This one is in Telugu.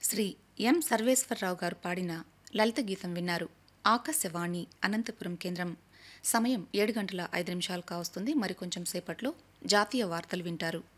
శ్రీ ఎం సర్వేశ్వరరావు గారు పాడిన లలిత గీతం విన్నారు. ఆకాశవాణి అనంతపురం కేంద్రం. సమయం 7 గంటల 5 నిమిషాలు కావస్తుంది. మరికొంచెం సేపట్లో జాతీయ వార్తలు వింటారు.